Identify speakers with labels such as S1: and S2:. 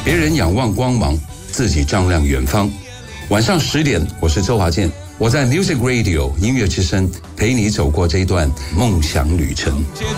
S1: 别人仰望光芒，自己丈量远方。晚上10点，我是周华健，我在 Music Radio 音乐之声陪你走过这一段梦想旅程。